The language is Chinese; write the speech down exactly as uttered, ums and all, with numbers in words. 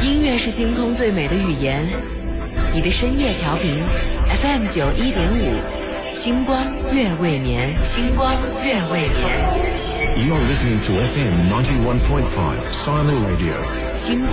音乐是星空最美的语言，你的深夜调频 F M 九一点五，星光月未眠，星光月未眠。 You're listening to F M ninety-one point five Silo Radio. 星光